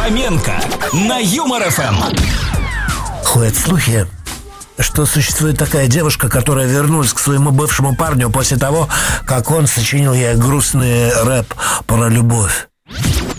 Фоменко на Юмор ФМ. Ходят слухи, что существует такая девушка, которая вернулась к своему бывшему парню после того, как он сочинил ей грустный рэп про любовь.